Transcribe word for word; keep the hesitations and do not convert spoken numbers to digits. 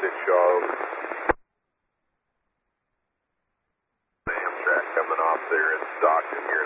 six Shaw. The Amtrak coming off there in Stockton here.